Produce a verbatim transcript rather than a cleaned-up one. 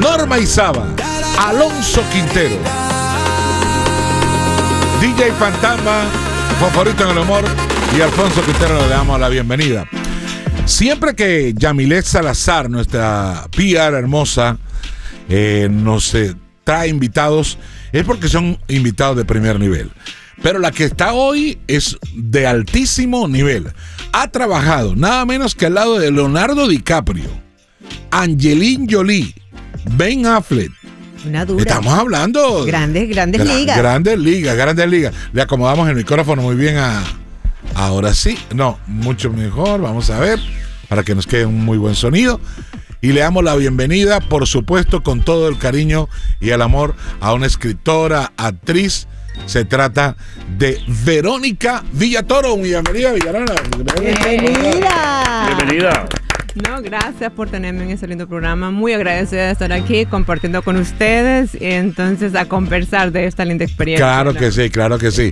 Norma Izaba, Alonso Quintero, D J Fantasma, Favorito en el Humor y Alfonso Quintero. Le damos la bienvenida. Siempre que Yamilet Salazar, nuestra P R hermosa, eh, nos eh, trae invitados, es porque son invitados de primer nivel. Pero la que está hoy es de altísimo nivel. Ha trabajado nada menos que al lado de Leonardo DiCaprio, Angelina Jolie, Ben Affleck. Una dura. Estamos hablando. Grandes, grandes gra- ligas. Grandes ligas, grandes ligas. Le acomodamos el micrófono muy bien a. Ahora sí. No, mucho mejor. Vamos a ver. Para que nos quede un muy buen sonido. Y le damos la bienvenida, por supuesto, con todo el cariño y el amor, a una escritora, actriz. Se trata de Verónica Villatoro. Muy bienvenida, Villarana. Bienvenida. Bienvenida. No, gracias por tenerme en ese lindo programa. Muy agradecida de estar aquí compartiendo con ustedes y entonces a conversar de esta linda experiencia. Claro que sí, claro que sí.